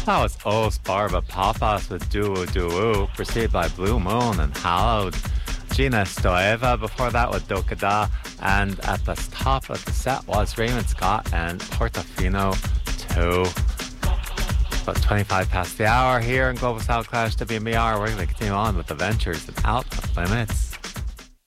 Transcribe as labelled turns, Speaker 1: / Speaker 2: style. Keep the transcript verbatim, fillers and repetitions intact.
Speaker 1: That was Os Barba Papas with Duo Duo, preceded by Blue Moon and Hallowed. Gina Stoeva before that with Dokada, and at the top of the set was Raymond Scott and Portofino two. About twenty-five past the hour here in Global Sound Clash W M E R. We're going to continue on with the Ventures and Out of Limits.